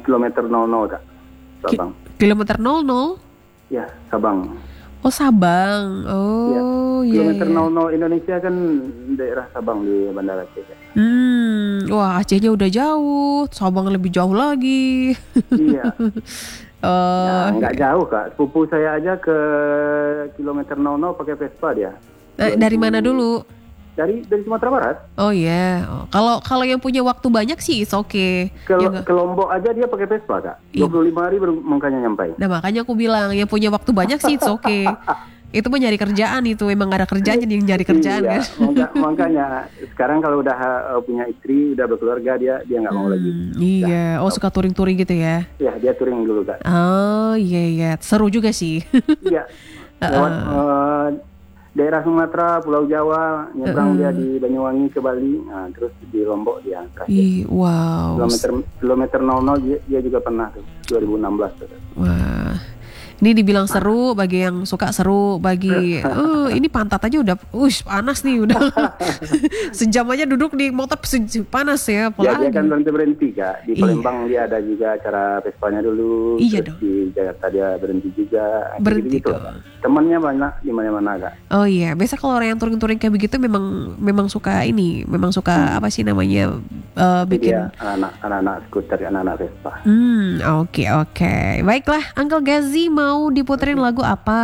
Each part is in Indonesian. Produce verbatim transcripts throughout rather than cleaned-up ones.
kilometer nol nol Kak, Sabang. Ki- kilometer nol nol? Ya, Sabang. Oh Sabang, oh iya. Kilometer iya. nol nol Indonesia kan daerah Sabang di Bandara Aceh. Hmm, wah Acehnya udah jauh, Sabang lebih jauh lagi. Iya. Oh, Ya, nggak jauh Kak. Sepupu saya aja ke kilometer nol nol pakai Vespa dia. eh, dari mana dulu? Dari dari Sumatera Barat. Oh iya, yeah. Kalau kalau yang punya waktu banyak sih it's okay. Ke, Ya nggak? ke Lombok aja dia pakai Vespa Kak. Iya. dua puluh lima hari baru makanya nyampai. Nah makanya aku bilang yang punya waktu banyak sih it's okay. Itu mah nyari kerjaan itu, emang gak ada kerjaan jadi yang nyari kerjaan Iya, kan. maka- makanya sekarang kalau udah uh, punya istri, udah berkeluarga dia dia nggak mau lagi. Hmm, iya, oh suka touring-touring gitu ya. Ya dia touring dulu Kak. Oh iya iya, seru juga sih. Iya. Lewat uh, daerah Sumatera, Pulau Jawa, nyebrang dia di Banyuwangi ke Bali, nah, terus di Lombok dia terakhir. Ih, wow. Kilometer kilometer nol nol dia, dia juga pernah tuh dua ribu enam belas tuh. Wah. Ini dibilang seru bagi yang suka seru, bagi oh ini pantat aja udah ush panas nih udah. Sejam aja duduk di motor se- panas ya, Ya, apalagi. dia kan berhenti berhenti Kak. Di Iya. Palembang dia ada juga acara Vespanya dulu. Iya terus dong. di Jakarta dia berhenti juga. Berhenti gitu. dong. Temannya banyak di mana-mana Kak. Oh iya, biasa kalau orang yang touring-touring kayak begitu memang memang suka ini, memang suka apa sih namanya eh, Jadi bikin. dia anak-anak anak-anak skuter, anak-anak Vespa. Hmm, oke oke. Baiklah, Uncle Gazi mau diputerin lagu apa?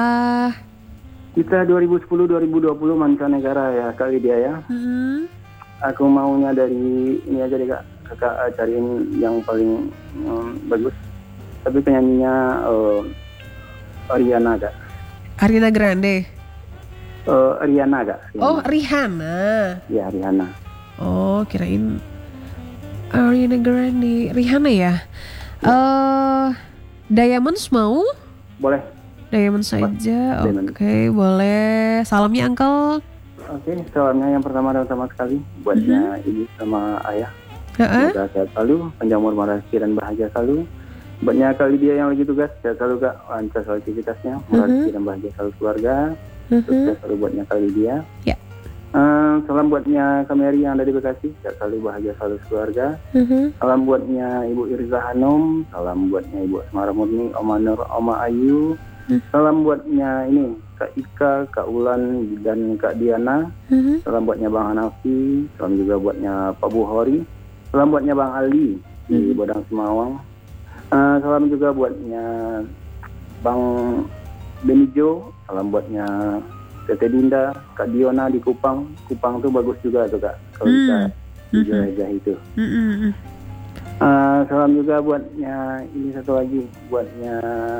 Kita dua ribu sepuluh dua ribu dua puluh mancanegara ya kali dia ya. Hmm. Aku maunya dari ini aja deh Kak. Kakak uh, cariin yang paling um, bagus. Tapi penyanyinya uh, Ariana Kak. Ariana Grande. Uh, Ariana Kak. Oh, Rihanna. Ya Ariana. Oh, kirain Ariana Grande. Rihanna ya? Eh, Diamonds mau? Boleh. Diamonds saja. Oke, Diamond. boleh. Salamnya Uncle. Oke, salamnya yang pertama dan utama sekali buatnya ibu sama ayah. Heeh. Semoga sehat selalu, panjang umur, marah dan bahagia selalu. Buatnya kali dia yang lagi tugas, sehat selalu Kak, lancar selalu aktivitasnya, marah dan bahagia selalu keluarga. Sukses selalu buatnya kali dia. Ya. Eh, salam buatnya Kameri yang ada di Bekasi, sehat selalu bahagia selalu keluarga. Salam buatnya Ibu Irza Hanum, salam buatnya Ibu Asmara Murni, Oma Nur, Oma Ayu. Salam buatnya ini Kak Ika, Kak Ulan dan Kak Diana. Salam buatnya Bang Hanafi, salam juga buatnya Pak Buhori. Salam buatnya Bang Ali di Bodang Semawang. Uh, salam juga buatnya Bang Benijo. Salam buatnya Tete Dinda, Kak Diona di Kupang. Kupang tuh bagus juga tuh Kak, kalau Hmm. bisa dijajah itu. Mm-mm. Uh, salam juga buatnya ini satu lagi, buatnya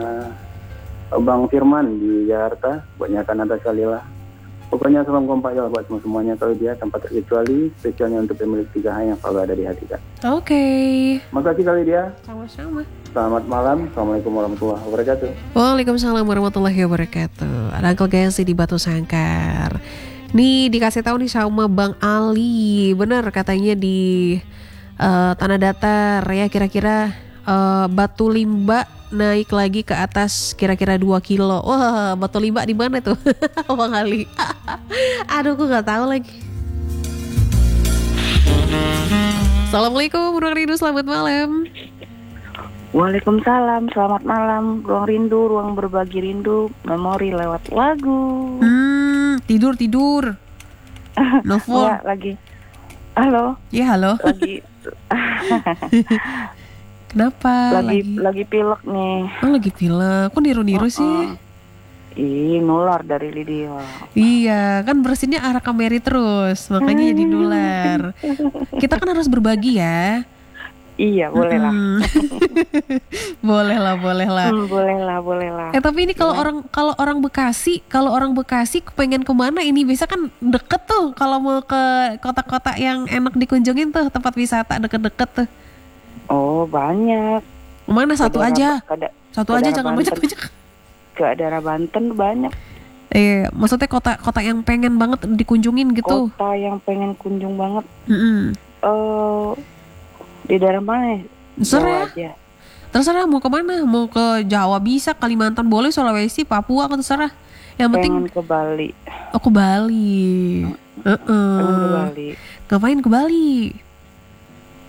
Bang Firman di Jakarta, buatnya Kanada Salila. Pokoknya salam kompak ya buat semua semuanya kalau dia tanpa terkecuali, spesialnya untuk pemilik tiga H yang selalu ada di hati Kak. Oke. Makasih kali dia. Sama-sama. Selamat malam. Assalamualaikum warahmatullahi wabarakatuh. Waalaikumsalam warahmatullahi wabarakatuh. Ada Uncle Gazi di Batu Sangkar. Nih dikasih tahu nih sama Bang Ali, bener katanya di eh, Tanah Datar ya kira-kira eh, Batu Limba naik lagi ke atas kira-kira dua kilo. Wah, Batu Limba di mana tuh? Bang Ali. Aduh, aku nggak tahu lagi. Assalamualaikum, Ruang Rindu, selamat malam. Waalaikumsalam, selamat malam. Ruang Rindu, ruang berbagi rindu, memori lewat lagu. Hmm, tidur tidur. Nelfon. Enggak, lagi. Halo, Ya halo. lagi Kenapa? lagi lagi pilek nih. Oh lagi pilek. Kok niru-niru sih? Ih, nular dari Lydia. Iya, kan bersinnya arah kamera terus, makanya jadi nular. Kita kan harus berbagi ya. Iya, boleh lah. Hmm. Boleh lah, boleh lah. Hmm, boleh lah, boleh lah. Eh tapi ini kalau orang kalau orang Bekasi, kalau orang Bekasi pengen kemana ini? Biasa kan deket tuh kalau mau ke kota-kota yang enak dikunjungin tuh, tempat wisata deket-deket tuh. Oh, banyak. Mana satu Ke aja? daerah- ke da- Satu ke aja daerah jangan Banten. banyak-banyak. Ke daerah Banten banyak. Eh, maksudnya kota-kota yang pengen banget dikunjungin gitu. Kota yang pengen kunjung banget. Mm-mm. Eh, di daerah mana? Terserah, Jawa aja. terserah mau kemana? Mau ke Jawa bisa, Kalimantan boleh, Sulawesi, Papua, terserah. Yang penting Pengen ke Bali. aku Bali. Heeh. Pengen ke Bali. Ngapain ke Bali?